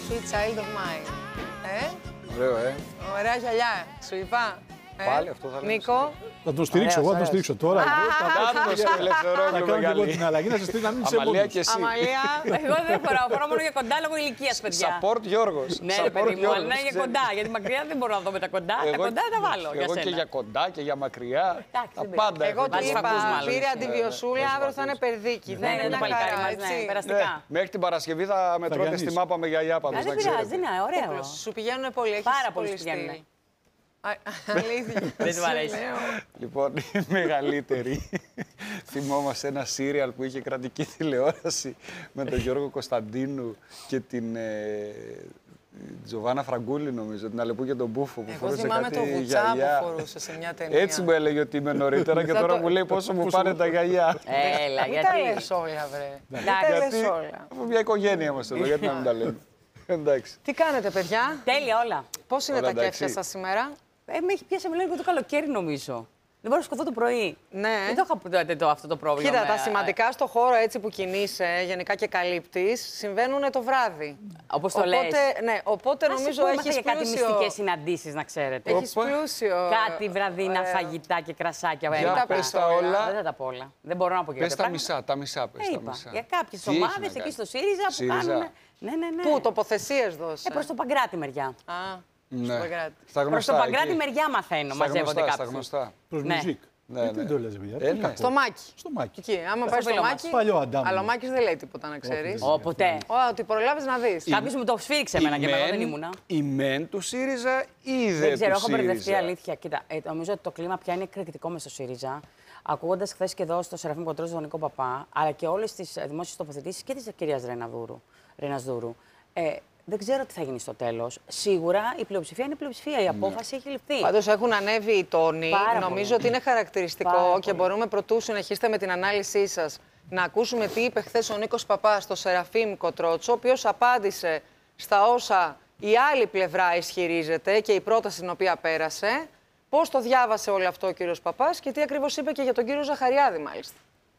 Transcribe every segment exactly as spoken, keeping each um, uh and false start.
Sweet child of mine. Ε? Ωραίο, ε. Ωραία γυαλιά, σου είπα. Ε? Πάλι αυτό θα λέω. Νίκο. Θα τον στηρίξω, εγώ θα τον στηρίξω τώρα. Τάτος ο Ελευθερόγλου Θα κάνω και εγώ μεγάλη. την αλλαγή, να σε στείλει να μην σε Αμαλία μόνος. και εσύ. Αμαλία. Εγώ δεν φοράω, φοράω μόνο για κοντά λόγω ηλικίας, παιδιά. Support Γιώργος. Ναι, ρε Support παιδί μου, αλλά Γιώργος, να είναι για ξέρεις. κοντά. Γιατί μακριά δεν μπορώ να δω με τα κοντά. Τα Εγώ- κοντά τα βάλω για Εγώ και σένα. για κοντά και για μακριά. Εντάξει, Τα δεν πάντα. Εγώ έχω. του Βάζεις είπα, φακούς μάλλον, πήρε εσύ. αντιβιωσούλα, αύριο θα είναι περδίκι. Ναι, ναι, το παλικάρι μας, ναι, Ναι, περαστικά. μέχρι την Παρασκευή θα μετρώτε γανείς. στη μάπα με γιαγιά πάντως, Δεν να πειράζει, ξέρετε. είναι ωραίο. Σου πηγαίνουν πολύ, έχεις Πάρα πολύ πολύ σου πηγαίνουνε. στυλ. Α, Αλήθεια. Δεν του αρέσει. Σου λέω. Λοιπόν, η μεγαλύτερη. Θυμόμαστε ένα σύριαλ που είχε κρατική τηλεόραση με τον Γιώργο Κωνσταντίνου και την ε, Τζοβάνα Φραγκούλη, νομίζω, την Αλεπού και τον Μπούφο. Που Εγώ φορούσε θυμάμαι κάτι το βουτσά γυαλιά. που φορούσε σε μια ταινία. Έτσι μου έλεγε ότι είμαι νωρίτερα και Θα τώρα το- μου λέει πόσο μου πάνε τα γυαλιά. Έλα, Μην τα γιατί. λες όλα, βρε. Μην Εντάξει. τα λες Γιατί όλα. από μια οικογένεια είμαστε εδώ, γιατί να μην τα λέμε. Εντάξει. Τι κάνετε, παιδιά, Τέλεια όλα. πώς είναι Όλα τα εντάξει. κέφια σας σήμερα? Ε, με έχει πιάσει λίγο το καλοκαίρι, νομίζω. Δεν μπορώ να σηκωθώ το πρωί. Ναι. Δεν το είχα το, το, αυτό το πρόβλημα. Κοίτα, με- τα σημαντικά στο χώρο έτσι που κινείσαι, γενικά και καλύπτεις, συμβαίνουν το βράδυ. Όπως το Οπότε, λες. ναι, οπότε Ας νομίζω σηκώμαστε έχεις για κάτι πλούσιο... μυστικές συναντήσεις, να ξέρετε. Έχεις Οπα. πλούσιο... Κάτι βραδινά Ωραία. φαγητά και κρασάκια. Για έμαθα. πες τα όλα. Δεν θα τα πω όλα. Δεν μπορώ να πω και Πες κάποια τα πράγματα. μισά, τα μισά πες Ε, τα είπα. μισά. Για κάποιες Τι έχει να ομάδες εκεί κάνει? στο ΣΥΡΙΖΑ που ΣΥΡΙΖΑ. κάνουν. Ναι, ναι, ναι. Πού, τοποθεσίες δώσε. Ε, προς το Παγκράτη μεριά. Α, Ναι. στο Παγκράτη. Στα Προς γνωστά. το Παγκράτη εκεί. μεριά μαθαίνω. Στα Μαζεύονται γνωστά, στα κάποιοι. γνωστά. Προς Ναι. μουζίκ. Ναι, Γιατί ναι. δεν το λες, παιδιά. Ε, Τι ναι. κακό. Στο Μάκη. Στο Μάκη. Εκεί, άμα πάει στο φίλο μας. Μάκη. Παλιό Αντάμ. Αλλά ο Μάκης δεν λέει τίποτα, να ξέρεις. Όχι, Ω, ποτέ. Ω, ότι προλάβεις να δεις. Κάποιος μου το σφίριξε εμένα και εμένα, δεν ήμουνα. Η μεν του ΣΥΡΙΖΑ ή Δεν δεν ξέρω, του έχω μπερδευτεί ΣΥΡΙΖΑ. αλήθεια. Κοίτα, ε, νομίζω ότι το κλίμα πια είναι εκρηκτικό μες στο ΣΥΡΙΖΑ. Ακούγοντα χθε και εδώ στο Σεραφείμ Κοντρόζο τον Νίκο Παπά, αλλά και όλες τις δημόσιες τοποθετήσεις και της κυρίας Ρενασδούρου. Ε, δεν ξέρω τι θα γίνει στο τέλος. Σίγουρα η πλειοψηφία είναι πλειοψηφία. Η απόφαση έχει ληφθεί. Πάντως έχουν ανέβει οι τόνοι. Πάρα Νομίζω πολύ. ότι είναι χαρακτηριστικό Πάρα και πολύ. μπορούμε πρωτού συνεχίσετε με την ανάλυση σας να ακούσουμε τι είπε χθες ο Νίκος Παπάς στο Σεραφείμ Κοντρότσο, ο οποίος απάντησε στα όσα η άλλη πλευρά ισχυρίζεται και η πρόταση την οποία πέρασε. Πώς το διάβασε όλο αυτό ο κύριος Παπάς και τι ακριβώς είπε και για τον κύριο Ζαχαριάδη, μάλιστα.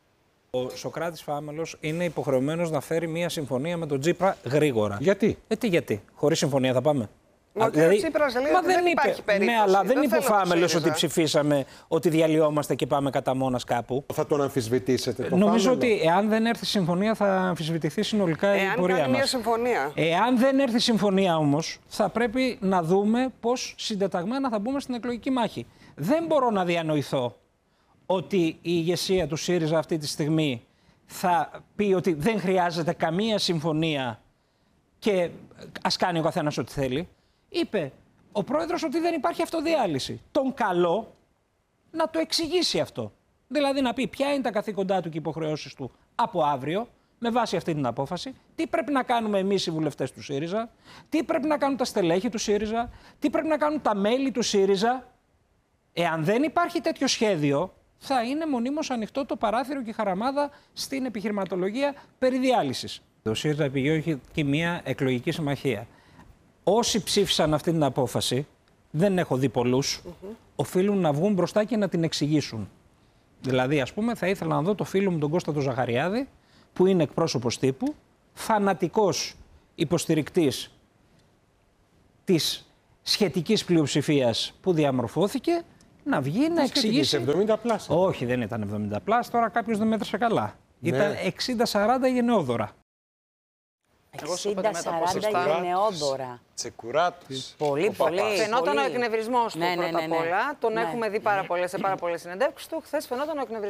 Ο Σωκράτης Φάμελος είναι υποχρεωμένος να φέρει μια συμφωνία με τον Τσίπρα γρήγορα. Γιατί? Ε, τι γιατί. Χωρίς συμφωνία θα πάμε. Μα ο κύριος Τσίπρας λέει μα ότι δεν υπάρχει περίπτωση. Ναι, αλλά δεν Δεν είπε ο θέλω το Φάμελος ΣΥΡΙΖΑ. ότι ψηφίσαμε ότι διαλυόμαστε και πάμε κατά μόνας κάπου. Θα τον αμφισβητήσετε το Νομίζω Φάμελο? ότι εάν δεν έρθει συμφωνία θα αμφισβητηθεί συνολικά η Εάν πορεία κάνει μια μας. συμφωνία. Εάν δεν έρθει συμφωνία όμως, θα πρέπει να δούμε πώς συντεταγμένα θα μπούμε στην εκλογική μάχη. Δεν μπορώ να διανοηθώ ότι η ηγεσία του ΣΥΡΙΖΑ αυτή τη στιγμή θα πει ότι δεν χρειάζεται καμία συμφωνία και ας κάνει ο καθένας ό,τι θέλει. Είπε ο πρόεδρος ότι δεν υπάρχει αυτοδιάλυση. Τον καλό να το εξηγήσει αυτό. Δηλαδή να πει ποια είναι τα καθήκοντά του και οι υποχρεώσεις του από αύριο, με βάση αυτή την απόφαση, τι πρέπει να κάνουμε εμείς οι βουλευτές του ΣΥΡΙΖΑ, τι πρέπει να κάνουν τα στελέχη του ΣΥΡΙΖΑ, τι πρέπει να κάνουν τα μέλη του ΣΥΡΙΖΑ. Εάν δεν υπάρχει τέτοιο σχέδιο, θα είναι μονίμως ανοιχτό το παράθυρο και η χαραμάδα στην επιχειρηματολογία περί διάλυσης. Το ΣΥΡΙΖΑ επιδιώκει και μια εκλογική συμμαχία. Όσοι ψήφισαν αυτή την απόφαση, δεν έχω δει πολλούς, mm-hmm. οφείλουν να βγουν μπροστά και να την εξηγήσουν. Δηλαδή, ας πούμε, θα ήθελα να δω το φίλο μου τον Κώστα τον Ζαχαριάδη, που είναι εκπρόσωπος τύπου, φανατικός υποστηρικτής της σχετικής πλειοψηφίας που διαμορφώθηκε, να βγει να εξηγήσει. εβδομήντα πλάσια. Όχι, δεν ήταν εβδομήντα πλάσια, τώρα κάποιος δεν μέτρησε καλά. Ναι. Ήταν εξήντα σαράντα γενναιόδωρα. Εγώ σου είπα ότι εξήντα με τα σαράντα ποσοστά. γενναιόδωρα. Τσεκουράτος. Πολύ, Ο πολύ. Παπάς. Φαινόταν πολύ. ο εκνευρισμός του Ναι, ναι, πρώτα ναι, ναι. απ' όλα. Τον Ναι. έχουμε δει πάρα πολλές, σε πάρα πολλές συνεντεύξεις του. Χθες φαινόταν ο εκνευρισμός.